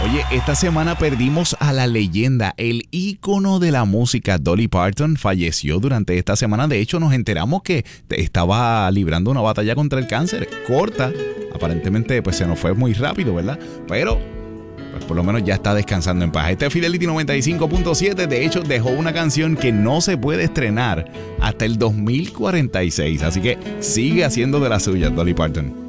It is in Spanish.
Oye, esta semana perdimos a la leyenda, el ícono de la música, Dolly Parton, falleció durante esta semana. De hecho, nos enteramos que estaba librando una batalla contra el cáncer, corta. Aparentemente, pues se nos fue muy rápido, ¿verdad? Pero pues, por lo menos ya está descansando en paz. Este es Fidelity 95.7. De hecho, dejó una canción que no se puede estrenar hasta el 2046. Así que sigue haciendo de las suyas, Dolly Parton.